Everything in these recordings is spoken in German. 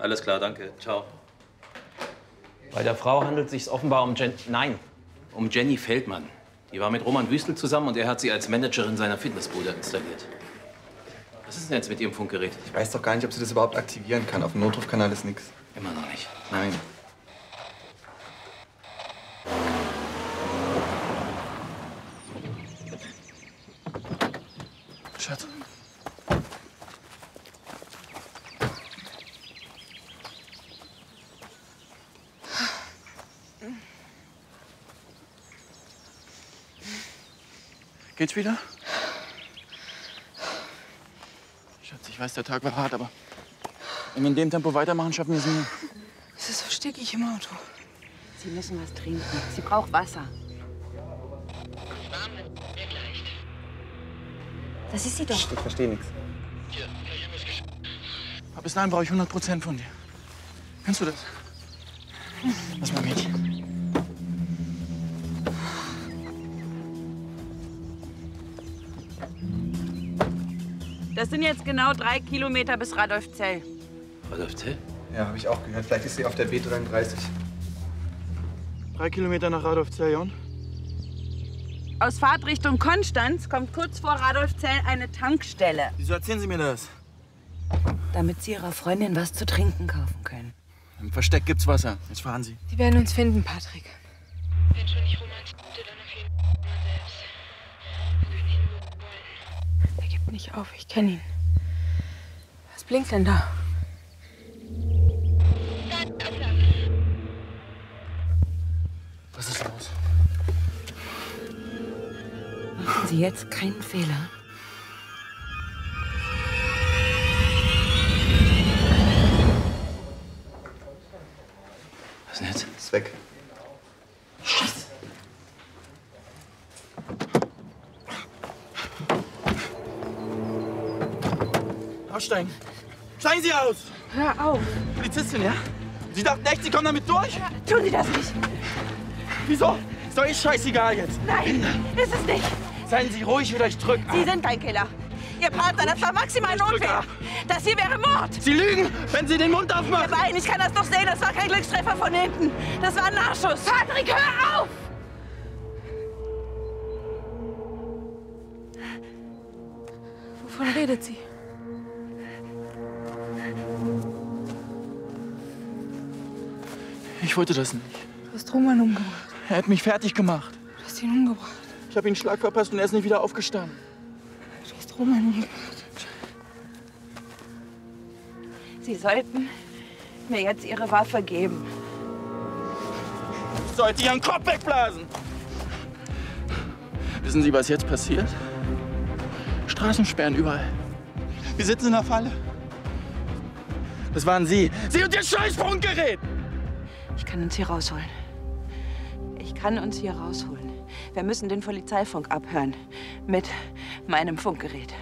Alles klar, danke. Ciao. Bei der Frau handelt es sich offenbar um um Jenny Feldmann. Die war mit Roman Wüstel zusammen und er hat sie als Managerin seiner Fitnessbude installiert. Was ist denn jetzt mit Ihrem Funkgerät? Ich weiß doch gar nicht, ob sie das überhaupt aktivieren kann. Auf dem Notrufkanal ist nichts. Immer noch nicht. Nein. Schatz. Geht's wieder? Schatz, ich weiß, der Tag war hart, aber wenn wir in dem Tempo weitermachen, schaffen wir es nie. Es ist so stickig im Auto. Sie müssen was trinken. Sie braucht Wasser. Das ist sie doch. Ich verstehe nichts. Aber bis dahin brauche ich 100% von dir. Kannst du das? Lass mal, Mädchen. Das sind jetzt genau 3 Kilometer bis Radolfzell. Radolfzell? Ja, habe ich auch gehört. Vielleicht ist sie auf der B33. 3 Kilometer nach Radolfzell, Jon. Aus Fahrtrichtung Konstanz kommt kurz vor Radolfzell eine Tankstelle. Wieso erzählen Sie mir das? Damit Sie Ihrer Freundin was zu trinken kaufen können. Im Versteck gibt's Wasser. Jetzt fahren Sie. Die werden uns finden, Patrick. Wenn schon nicht Romans Tante, dann auf jeden Fall Roman selbst. Wir können ihn nur wollen. Er gibt nicht auf, ich kenne ihn. Was blinkt denn da? Was ist los? Machen Sie jetzt keinen Fehler. Was denn jetzt? Ist weg. Scheiße. Aussteigen. Steigen Sie aus! Hör auf! Polizistin, ja? Sie dachten echt, Sie kommen damit durch? Tun Sie das nicht! Wieso? Ist doch eh scheißegal jetzt. Nein, ist es nicht! Seien Sie ruhig oder ich drück ab. Sie sind kein Killer. Ihr Partner, das war maximal Ich drücke Notwehr. ab. Das hier wäre Mord. Sie lügen, wenn Sie den Mund aufmachen. Nein, ich kann das doch sehen. Das war kein Glückstreffer von hinten. Das war ein Nachschuss. Patrick, hör auf! Wovon redet sie? Ich wollte das nicht. Du hast Roman umgebracht. Er hat mich fertig gemacht. Du hast ihn umgebracht. Ich habe ihn einen Schlag verpasst und er ist nicht wieder aufgestanden. Du hast Roman umgebracht. Sie sollten mir jetzt Ihre Waffe geben. Ich sollte Ihren Kopf wegblasen. Wissen Sie, was jetzt passiert? Straßensperren überall. Wir sitzen in der Falle. Das waren Sie. Sie und Ihr scheiß Funkgerät! Ich kann uns hier rausholen. Ich kann uns hier rausholen. Wir müssen den Polizeifunk abhören. Mit meinem Funkgerät.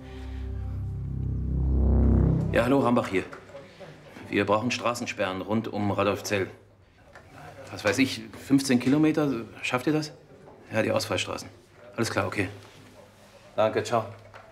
Ja, hallo, Rambach hier. Wir brauchen Straßensperren rund um Radolfzell. Was weiß ich, 15 Kilometer? Schafft ihr das? Ja, die Ausfallstraßen. Alles klar, okay. Danke, ciao.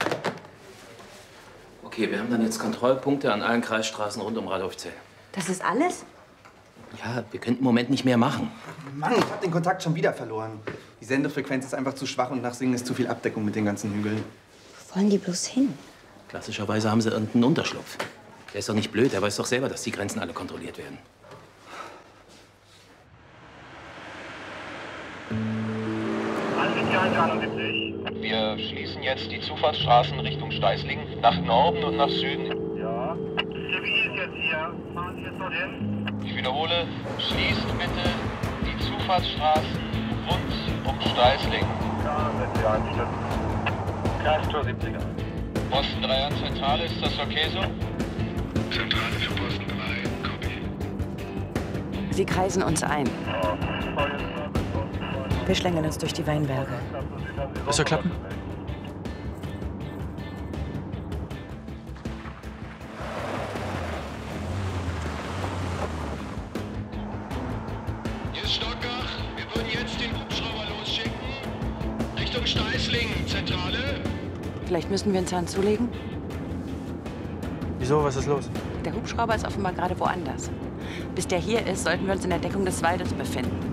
Okay, wir haben dann jetzt Kontrollpunkte an allen Kreisstraßen rund um Radolfzell. Das ist alles? Ja, wir können im Moment nicht mehr machen. Mann, ich hab den Kontakt schon wieder verloren. Die Sendefrequenz ist einfach zu schwach und nach Singen ist zu viel Abdeckung mit den ganzen Hügeln. Wo wollen die bloß hin? Klassischerweise haben sie irgendeinen Unterschlupf. Der ist doch nicht blöd, der weiß doch selber, dass die Grenzen alle kontrolliert werden. Wir schließen jetzt die Zufahrtsstraßen Richtung Steißlingen nach Norden und nach Süden. Ja. Wie ist jetzt hier? Fahren Sie jetzt dorthin? Ich wiederhole, schließt bitte die Zufahrtsstraßen rund um Steißlingen. Ja, sind Sie eingestellt. Kreistor 70er. Posten 3 an Zentrale, ist das okay so? Zentrale für Posten 3, copy. Sie kreisen uns ein. Wir schlängeln uns durch die Weinberge. Das soll klappen? Hier ist Stockach. Wir würden jetzt den Hubschrauber losschicken. Richtung Steißlingen, Zentrale. Vielleicht müssen wir einen Zahn zulegen? Wieso? Was ist los? Der Hubschrauber ist offenbar gerade woanders. Bis der hier ist, sollten wir uns in der Deckung des Waldes befinden.